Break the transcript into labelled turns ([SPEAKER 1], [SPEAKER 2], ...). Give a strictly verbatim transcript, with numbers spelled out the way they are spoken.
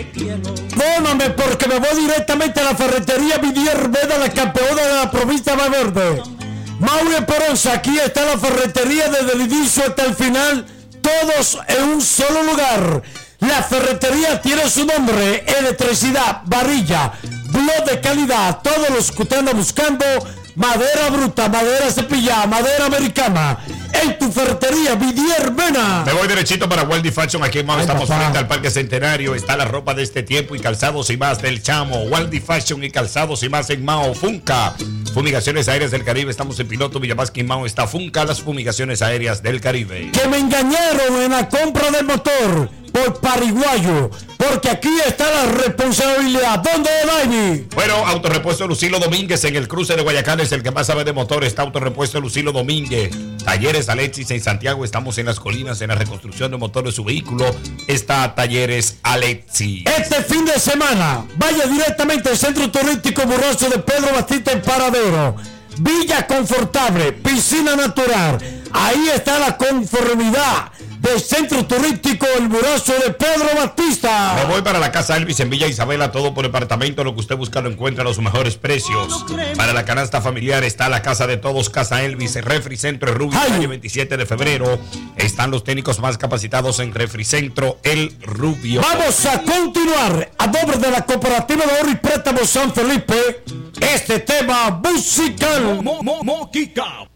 [SPEAKER 1] Perdóname porque me voy directamente a la ferretería Vidier Veda, la campeona de la provincia de Valverde. Mauri Esperanza, aquí está la ferretería desde el inicio hasta el final, todos en un solo lugar. La ferretería tiene su nombre: electricidad, varilla, blog de calidad, todos los que usted anda buscando, madera bruta, madera cepillada, madera americana. En tu ferretería Vidier Vena.
[SPEAKER 2] Me voy derechito para Waldy Fashion. Aquí en Mao estamos
[SPEAKER 1] papá.
[SPEAKER 2] frente al Parque Centenario. Está la ropa de este tiempo y calzados y más del Chamo. Waldy Fashion y calzados y más en Mao. Funca. Fumigaciones Aéreas del Caribe. Estamos en Piloto, Villavasca y Mao. Está Funca, las fumigaciones aéreas del Caribe.
[SPEAKER 1] Que me engañaron en la compra del motor por pariguayo, porque aquí está la responsabilidad. ¿Dónde, David?
[SPEAKER 2] Bueno, Autorepuesto Lucilo Domínguez en el cruce de Guayacán es el que más sabe de motor. Está Autorepuesto Lucilo Domínguez. Talleres Alexis en Santiago. Estamos en las colinas en la reconstrucción de motor de su vehículo. Está Talleres Alexis.
[SPEAKER 1] Este fin de semana vaya directamente al Centro Turístico Burroso de Pedro Batista en Paradero. Villa confortable, piscina natural. Ahí está la conformidad del Centro Turístico El Burazo de Pedro Batista.
[SPEAKER 2] Me voy para la Casa Elvis en Villa Isabela, todo por departamento. Lo que usted busca lo encuentra a los mejores precios. Para la canasta familiar está la Casa de Todos, Casa Elvis, Refricentro Rubio, calle veintisiete de febrero. Están los técnicos más capacitados en Refricentro El Rubio.
[SPEAKER 1] Vamos a continuar a nombre de la Cooperativa de Ahorro y Préstamo San Felipe este tema musical.
[SPEAKER 3] Mo, mo, mo, Moquica.